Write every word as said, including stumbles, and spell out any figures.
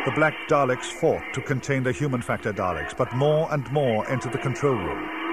The black Daleks fought to contain the human factor Daleks, but more and more entered the control room.